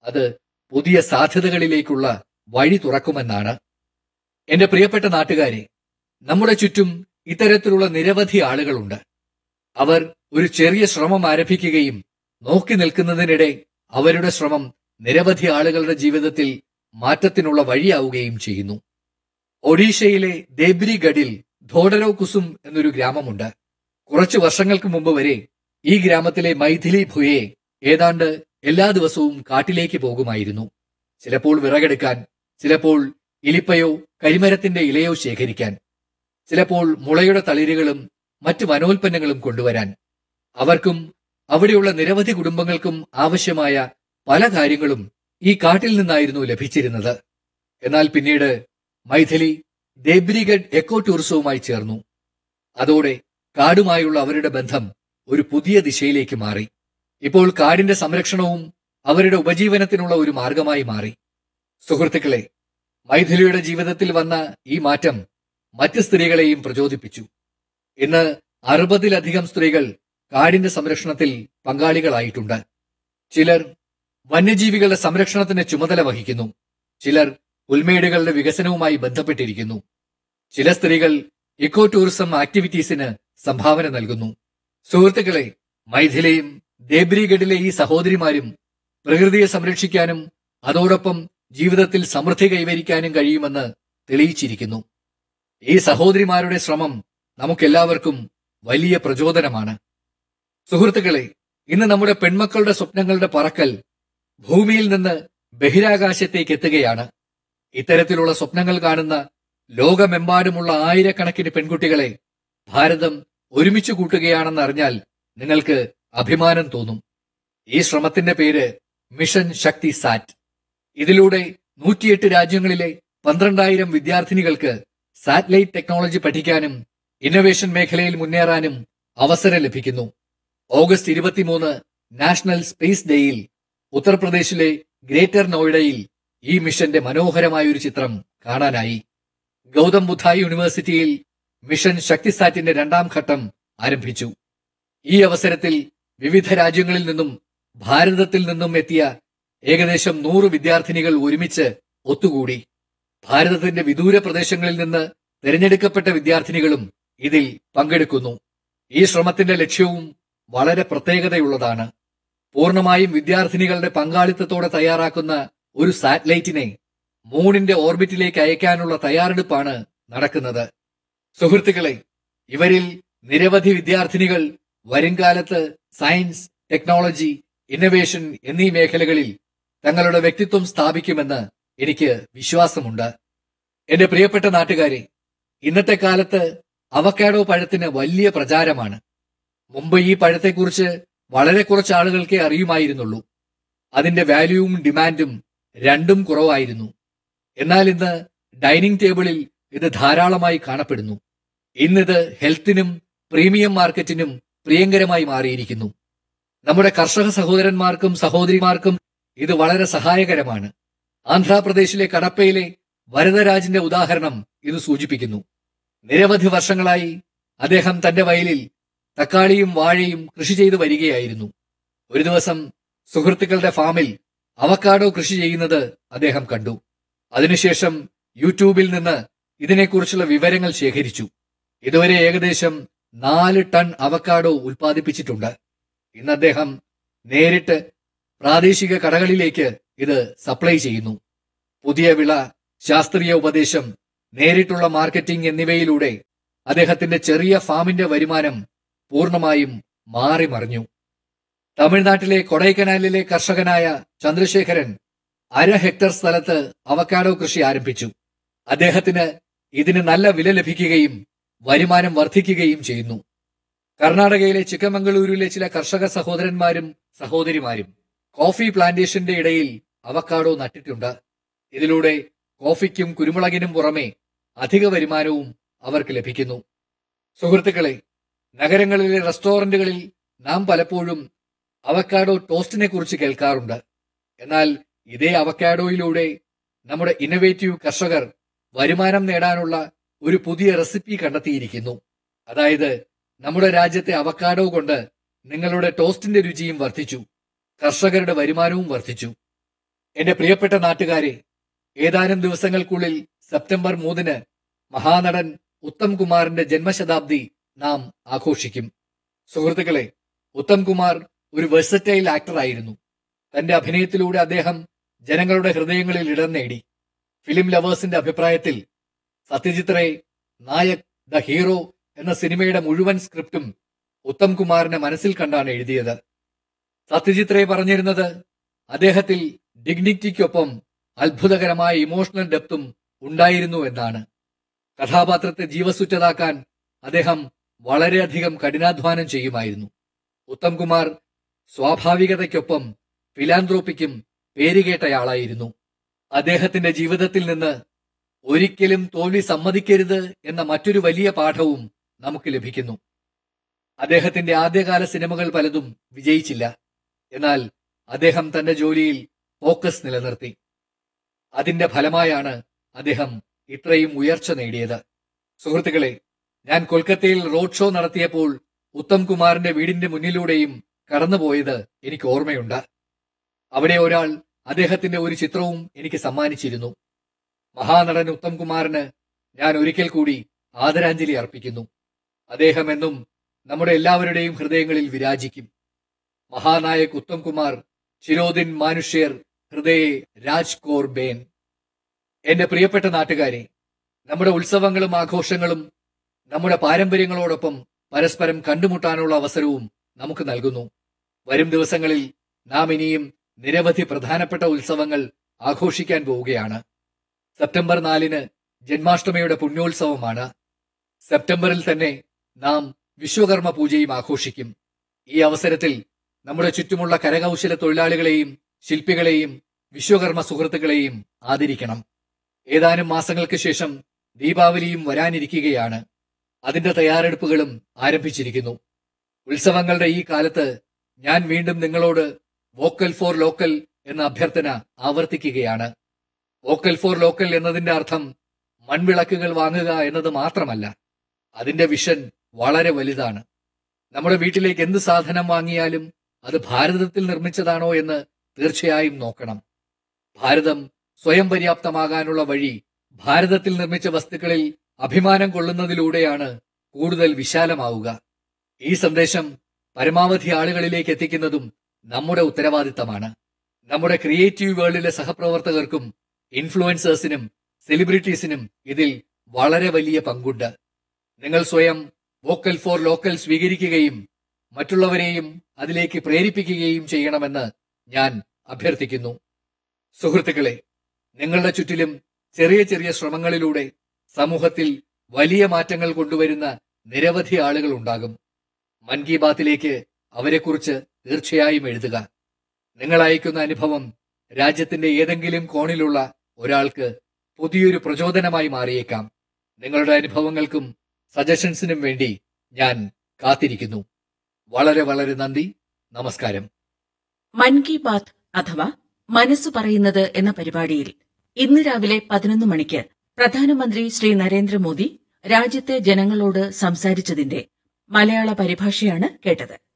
അത് പുതിയ സാധ്യതകളിലേക്കുള്ള വഴി തുറക്കുമെന്നാണ്. എന്റെ പ്രിയപ്പെട്ട നാട്ടുകാരെ, നമ്മുടെ ചുറ്റും ഇത്തരത്തിലുള്ള നിരവധി ആളുകളുണ്ട്. അവർ ഒരു ചെറിയ ശ്രമം ആരംഭിക്കുകയും നോക്കി നിൽക്കുന്നതിനിടെ അവരുടെ ശ്രമം നിരവധി ആളുകളുടെ ജീവിതത്തിൽ മാറ്റത്തിനുള്ള വഴിയാവുകയും ചെയ്യുന്നു. ഒഡീഷയിലെ ദേബ്രിഗഡിൽ ധോഡരോ കുസും എന്നൊരു ഗ്രാമമുണ്ട്. കുറച്ചു വർഷങ്ങൾക്ക് മുമ്പ് വരെ ഈ ഗ്രാമത്തിലെ മൈഥിലി ഭുയെ ഏതാണ്ട് എല്ലാ ദിവസവും കാട്ടിലേക്ക് പോകുമായിരുന്നു. ചിലപ്പോൾ വിറകെടുക്കാൻ, ചിലപ്പോൾ ഇലിപ്പയോ കരിമരത്തിന്റെ ഇലയോ ശേഖരിക്കാൻ, ചിലപ്പോൾ മുളയുടെ തളിരുകളും മറ്റു വനോൽപ്പന്നങ്ങളും കൊണ്ടുവരാൻ. അവർക്കും അവിടെയുള്ള നിരവധി കുടുംബങ്ങൾക്കും ആവശ്യമായ പല കാര്യങ്ങളും ഈ കാട്ടിൽ നിന്നായിരുന്നു ലഭിച്ചിരുന്നത്. എന്നാൽ പിന്നീട് മൈഥിലി ദേബ്രിഗഡ് എക്കോ ടൂറിസവുമായി ചേർന്നു. അതോടെ കാടുമായുള്ള അവരുടെ ബന്ധം ഒരു പുതിയ ദിശയിലേക്ക് മാറി. ഇപ്പോൾ കാടിന്റെ സംരക്ഷണവും അവരുടെ ഉപജീവനത്തിനുള്ള ഒരു മാർഗമായി മാറി. സുഹൃത്തുക്കളെ, മൈഥിലിയുടെ ജീവിതത്തിൽ വന്ന ഈ മാറ്റം മറ്റ് സ്ത്രീകളെയും പ്രചോദിപ്പിച്ചു. ഇന്ന് 60-ലധികം സ്ത്രീകൾ കാടിന്റെ സംരക്ഷണത്തിൽ പങ്കാളികളായിട്ടുണ്ട്. ചിലർ വന്യജീവികളുടെ സംരക്ഷണത്തിന് ചുമതല വഹിക്കുന്നു, ചിലർ പുൽമേടുകളുടെ വികസനവുമായി ബന്ധപ്പെട്ടിരിക്കുന്നു, ചില സ്ത്രീകൾ ഇക്കോ ടൂറിസം ആക്ടിവിറ്റീസിന് സംഭാവന നൽകുന്നു. സുഹൃത്തുക്കളെ, മൈഥിലിയും ദേബ്രിഗഡിലെ ഈ സഹോദരിമാരും പ്രകൃതിയെ സംരക്ഷിക്കാനും അതോടൊപ്പം ജീവിതത്തിൽ സമൃദ്ധി കൈവരിക്കാനും കഴിയുമെന്ന് തെളിയിച്ചിരിക്കുന്നു. ഈ സഹോദരിമാരുടെ ശ്രമം നമുക്കെല്ലാവർക്കും വലിയ പ്രചോദനമാണ്. സുഹൃത്തുക്കളെ, ഇന്ന് നമ്മുടെ പെൺമക്കളുടെ സ്വപ്നങ്ങളുടെ പറക്കൽ ഭൂമിയിൽ നിന്ന് ബഹിരാകാശത്തേക്ക് എത്തുകയാണ്. ഇത്തരത്തിലുള്ള സ്വപ്നങ്ങൾ കാണുന്ന ലോകമെമ്പാടുമുള്ള ആയിരക്കണക്കിന് പെൺകുട്ടികളെ ഭാരതം ഒരുമിച്ച് കൂട്ടുകയാണെന്ന് അറിഞ്ഞാൽ നിങ്ങൾക്ക് അഭിമാനം തോന്നും. ഈ ശ്രമത്തിന്റെ പേര് മിഷൻ ശക്തി സാറ്റ്. ഇതിലൂടെ 108 രാജ്യങ്ങളിലെ 12,000 വിദ്യാർത്ഥിനികൾക്ക് സാറ്റലൈറ്റ് ടെക്നോളജി പഠിക്കാനും ഇന്നൊവേഷൻ മേഖലയിൽ മുന്നേറാനും അവസരം ലഭിക്കുന്നു. ഓഗസ്റ്റ് 23 നാഷണൽ സ്പേസ് ഡേയിൽ ഉത്തർപ്രദേശിലെ ഗ്രേറ്റർ നോയിഡയിൽ ഈ മിഷന്റെ മനോഹരമായ ഒരു ചിത്രം കാണാനായി. ഗൗതം ബുദ്ധ യൂണിവേഴ്സിറ്റിയിൽ മിഷൻ ശക്തിസാറ്റിന്റെ 2ാം ഘട്ടം ആരംഭിച്ചു. ഈ അവസരത്തിൽ വിവിധ രാജ്യങ്ങളിൽ നിന്നും ഭാരതത്തിൽ നിന്നും എത്തിയ ഏകദേശം 100 വിദ്യാർത്ഥിനികൾ ഒരുമിച്ച് ഒത്തുകൂടി. ഭാരതത്തിന്റെ വിദൂര പ്രദേശങ്ങളിൽ നിന്ന് തിരഞ്ഞെടുക്കപ്പെട്ട വിദ്യാർത്ഥിനികളും ഇതിൽ പങ്കെടുക്കുന്നു. ഈ ശ്രമത്തിന്റെ ലക്ഷ്യവും വളരെ പ്രത്യേകതയുള്ളതാണ്. പൂർണ്ണമായും വിദ്യാർത്ഥിനികളുടെ പങ്കാളിത്തത്തോടെ തയ്യാറാക്കുന്ന ഒരു സാറ്റലൈറ്റിനെ മൂണിന്റെ ഓർബിറ്റിലേക്ക് അയക്കാനുള്ള തയ്യാറെടുപ്പാണ് നടക്കുന്നത്. സുഹൃത്തുക്കളെ, ഇവരിൽ നിരവധി വിദ്യാർത്ഥിനികൾ വരുംകാലത്ത് സയൻസ്, ടെക്നോളജി, ഇന്നൊവേഷൻ എന്നീ മേഖലകളിൽ തങ്ങളുടെ വ്യക്തിത്വം സ്ഥാപിക്കുമെന്ന് എനിക്ക് വിശ്വാസമുണ്ട്. എന്റെ പ്രിയപ്പെട്ട നാട്ടുകാരെ, ഇന്നത്തെ കാലത്ത് അവക്കാഡോ പഴത്തിന് വലിയ പ്രചാരമാണ്. മുമ്പ് ഈ പഴത്തെക്കുറിച്ച് വളരെ കുറച്ച് ആളുകൾക്കേ അറിയുമായിരുന്നുള്ളൂ. അതിന്റെ വാല്യൂവും ഡിമാൻഡും രണ്ടും കുറവായിരുന്നു. എന്നാൽ ഇന്ന് ഡൈനിങ് ടേബിളിൽ ഇത് ധാരാളമായി കാണപ്പെടുന്നു. ഇന്നിത് ഹെൽത്തിനും പ്രീമിയം മാർക്കറ്റിനും പ്രിയങ്കരമായി മാറിയിരിക്കുന്നു. നമ്മുടെ കർഷക സഹോദരന്മാർക്കും സഹോദരിമാർക്കും ഇത് വളരെ സഹായകരമാണ്. ആന്ധ്രാപ്രദേശിലെ കടപ്പയിലെ വരദരാജിന്റെ ഉദാഹരണം ഇത് സൂചിപ്പിക്കുന്നു. നിരവധി വർഷങ്ങളായി അദ്ദേഹം തന്റെ വയലിൽ തക്കാളിയും വാഴയും കൃഷി ചെയ്തു വരികയായിരുന്നു. ഒരു ദിവസം സുഹൃത്തുക്കളുടെ ഫാമിൽ അവക്കാഡോ കൃഷി ചെയ്യുന്നത് അദ്ദേഹം കണ്ടു. അതിനുശേഷം യൂട്യൂബിൽ നിന്ന് ഇതിനെക്കുറിച്ചുള്ള വിവരങ്ങൾ ശേഖരിച്ചു. ഇതുവരെ ഏകദേശം 4 ടൺ അവക്കാഡോ ഉൽപ്പാദിപ്പിച്ചിട്ടുണ്ട്. ഇന്ന് അദ്ദേഹം നേരിട്ട് പ്രാദേശിക കടകളിലേക്ക് ഇത് സപ്ലൈ ചെയ്യുന്നു. പുതിയ വിള, ശാസ്ത്രീയ ഉപദേശം, നേരിട്ടുള്ള മാർക്കറ്റിംഗ് എന്നിവയിലൂടെ അദ്ദേഹത്തിന്റെ ചെറിയ ഫാമിന്റെ വരുമാനം പൂർണ്ണമായും മാറിമറിഞ്ഞു. തമിഴ്നാട്ടിലെ കൊടൈക്കനാലിലെ കർഷകനായ ചന്ദ്രശേഖരൻ 1/2 ഹെക്ടർ സ്ഥലത്ത് അവക്കാഡോ കൃഷി ആരംഭിച്ചു. അദ്ദേഹത്തിന് ഇതിന് നല്ല വില ലഭിക്കുകയും വരുമാനം വർദ്ധിക്കുകയും ചെയ്യുന്നു. കർണാടകയിലെ ചിക്കമംഗളൂരുവിലെ ചില കർഷക സഹോദരന്മാരും സഹോദരിമാരും കോഫി പ്ലാന്റേഷന്റെ ഇടയിൽ അവക്കാഡോ നട്ടിട്ടുണ്ട്. ഇതിലൂടെ കോഫിക്കും കുരുമുളകിനും പുറമെ അധിക വരുമാനവും അവർക്ക് ലഭിക്കുന്നു. സുഹൃത്തുക്കളെ, നഗരങ്ങളിലെ റെസ്റ്റോറന്റുകളിൽ നാം പലപ്പോഴും അവക്കാഡോ ടോസ്റ്റിനെ കുറിച്ച് കേൾക്കാറുണ്ട്. എന്നാൽ ഇതേ അവക്കാഡോയിലൂടെ നമ്മുടെ ഇന്നൊവേറ്റീവ് കർഷകർ വരുമാനം നേടാനുള്ള ഒരു പുതിയ റെസിപ്പി കണ്ടെത്തിയിരിക്കുന്നു. അതായത്, നമ്മുടെ രാജ്യത്തെ അവക്കാഡോ കൊണ്ട് നിങ്ങളുടെ ടോസ്റ്റിന്റെ രുചിയും വർദ്ധിച്ചു, കർഷകരുടെ വരുമാനവും വർദ്ധിച്ചു. എന്റെ പ്രിയപ്പെട്ട നാട്ടുകാരെ, ഏതാനും ദിവസങ്ങൾക്കുള്ളിൽ സെപ്റ്റംബർ 3 മഹാനടൻ ഉത്തം കുമാറിന്റെ ജന്മശതാബ്ദി നാം ആഘോഷിക്കും. സുഹൃത്തുക്കളെ, ഉത്തം കുമാർ ഒരു വെഴ്സറ്റൈൽ ആക്ടർ ആയിരുന്നു. തന്റെ അഭിനയത്തിലൂടെ അദ്ദേഹം ജനങ്ങളുടെ ഹൃദയങ്ങളിൽ ഇടം നേടി. ഫിലിം ലവേഴ്സിന്റെ അഭിപ്രായത്തിൽ സത്യജിത് റേ നായക് ദ ഹീറോ എന്ന സിനിമയുടെ മുഴുവൻ സ്ക്രിപ്റ്റും ഉത്തം കുമാറിനെ മനസ്സിൽ കണ്ടാണ് എഴുതിയത്. സത്യജിത് റേ പറഞ്ഞിരുന്നത് അദ്ദേഹത്തിൽ ഡിഗ്നിറ്റിക്കൊപ്പം അത്ഭുതകരമായ ഇമോഷണൽ ഡെപ്തും ഉണ്ടായിരുന്നു എന്നാണ്. കഥാപാത്രത്തെ ജീവസുറ്റതാക്കാൻ അദ്ദേഹം വളരെയധികം കഠിനാധ്വാനം ചെയ്യുമായിരുന്നു. ഉത്തം കുമാർ സ്വാഭാവികതയ്ക്കൊപ്പം ഫിലാന്ത്രോപ്പിക്കും പേരുകേട്ടയാളായിരുന്നു. അദ്ദേഹത്തിന്റെ ജീവിതത്തിൽ നിന്ന് ഒരിക്കലും തോൽവി സമ്മതിക്കരുത് എന്ന മറ്റൊരു വലിയ പാഠവും നമുക്ക് ലഭിക്കുന്നു. അദ്ദേഹത്തിന്റെ ആദ്യകാല സിനിമകൾ പലതും വിജയിച്ചില്ല. എന്നാൽ അദ്ദേഹം തന്റെ ജോലിയിൽ ഫോക്കസ് നിലനിർത്തി. അതിന്റെ ഫലമായാണ് അദ്ദേഹം ഇത്രയും ഉയർച്ച നേടിയത്. സുഹൃത്തുക്കളെ, ഞാൻ കൊൽക്കത്തയിൽ റോഡ് ഷോ നടത്തിയപ്പോൾ ഉത്തം കുമാറിന്റെ വീടിന്റെ മുന്നിലൂടെയും കടന്നുപോയത് എനിക്ക് ഓർമ്മയുണ്ട്. അവിടെ ഒരാൾ അദ്ദേഹത്തിന്റെ ഒരു ചിത്രവും എനിക്ക് സമ്മാനിച്ചിരുന്നു. മഹാനടൻ ഉത്തം കുമാറിന് ഞാൻ ഒരിക്കൽ കൂടി ആദരാഞ്ജലി അർപ്പിക്കുന്നു. അദ്ദേഹം എന്നും നമ്മുടെ എല്ലാവരുടെയും ഹൃദയങ്ങളിൽ വിരാജിക്കും. മഹാനായക് ഉത്തം കുമാർ ചിരോദിൻ മാനുഷ്യർ ഹൃദയെ രാജ് കോർ ബേൻ. എന്റെ പ്രിയപ്പെട്ട നാട്ടുകാരെ, നമ്മുടെ ഉത്സവങ്ങളും ആഘോഷങ്ങളും നമ്മുടെ പാരമ്പര്യങ്ങളോടൊപ്പം പരസ്പരം കണ്ടുമുട്ടാനുള്ള അവസരവും നമുക്ക് നൽകുന്നു. വരും ദിവസങ്ങളിൽ നാം ഇനിയും നിരവധി പ്രധാനപ്പെട്ട ഉത്സവങ്ങൾ ആഘോഷിക്കാൻ പോവുകയാണ്. സെപ്റ്റംബർ 4 ജന്മാഷ്ടമിയുടെ പുണ്യോത്സവമാണ്. സെപ്റ്റംബറിൽ തന്നെ നാം വിശ്വകർമ്മ പൂജയും ആഘോഷിക്കും. ഈ അവസരത്തിൽ നമ്മുടെ ചുറ്റുമുള്ള കരകൗശല തൊഴിലാളികളെയും ശില്പികളെയും വിശ്വകർമ്മ സുഹൃത്തുക്കളെയും ആദരിക്കണം. ഏതാനും മാസങ്ങൾക്ക് ശേഷം ദീപാവലിയും വരാനിരിക്കുകയാണ്. അതിന്റെ തയ്യാറെടുപ്പുകളും ആരംഭിച്ചിരിക്കുന്നു. ഉത്സവങ്ങളുടെ ഈ കാലത്ത് ഞാൻ വീണ്ടും നിങ്ങളോട് വോക്കൽ ഫോർ ലോക്കൽ എന്ന അഭ്യർത്ഥന ആവർത്തിക്കുകയാണ്. വോക്കൽ ഫോർ ലോക്കൽ എന്നതിന്റെ അർത്ഥം മൺവിളക്കുകൾ വാങ്ങുക എന്നത് മാത്രമല്ല. അതിന്റെ വിഷൻ വളരെ വലുതാണ്. നമ്മുടെ വീട്ടിലേക്ക് എന്ത് സാധനം വാങ്ങിയാലും അത് ഭാരതത്തിൽ നിർമ്മിച്ചതാണോ എന്ന് തീർച്ചയായും നോക്കണം. ഭാരതം സ്വയം പര്യാപ്തമാകാനുള്ള വഴി ഭാരതത്തിൽ നിർമ്മിച്ച വസ്തുക്കളിൽ അഭിമാനം കൊള്ളുന്നതിലൂടെയാണ് കൂടുതൽ വിശാലമാവുക. ഈ സന്ദേശം പരമാവധി ആളുകളിലേക്ക് എത്തിക്കുന്നതും നമ്മുടെ ഉത്തരവാദിത്തമാണ്. നമ്മുടെ ക്രിയേറ്റീവ് വേൾഡിലെ സഹപ്രവർത്തകർക്കും ഇൻഫ്ലുവൻസേഴ്സിനും സെലിബ്രിറ്റീസിനും ഇതിൽ വളരെ വലിയ പങ്കുണ്ട്. നിങ്ങൾ സ്വയം വോക്കൽ ഫോർ ലോക്കൽ സ്വീകരിക്കുകയും മറ്റുള്ളവരെയും അതിലേക്ക് പ്രേരിപ്പിക്കുകയും ചെയ്യണമെന്ന് ഞാൻ അഭ്യർത്ഥിക്കുന്നു. സുഹൃത്തുക്കളെ, നിങ്ങളുടെ ചുറ്റിലും ചെറിയ ചെറിയ ശ്രമങ്ങളിലൂടെ സമൂഹത്തിൽ വലിയ മാറ്റങ്ങൾ കൊണ്ടുവരുന്ന നിരവധി ആളുകൾ ഉണ്ടാകും. മൻ കി ബാത്തിലേക്ക് അവരെക്കുറിച്ച് തീർച്ചയായും എഴുതുക. നിങ്ങൾ അയക്കുന്ന അനുഭവം രാജ്യത്തിന്റെ ഏതെങ്കിലും കോണിലുള്ള ഒരാൾക്ക് പുതിയൊരു പ്രചോദനമായി മാറിയേക്കാം. നിങ്ങളുടെ അനുഭവങ്ങൾക്കും സജഷൻസിനും വേണ്ടി ഞാൻ കാത്തിരിക്കുന്നു. വളരെ വളരെ നന്ദി. നമസ്കാരം. മൻ കി ബാത്ത് അഥവാ മനസ്സു പറയുന്നത് എന്ന പരിപാടിയിൽ ഇന്ന് രാവിലെ 11 മണിക്ക് പ്രധാനമന്ത്രി ശ്രീ നരേന്ദ്രമോദി രാജ്യത്തെ ജനങ്ങളോട് സംസാരിച്ചതിന്റെ മലയാള പരിഭാഷയാണ് കേട്ടത്.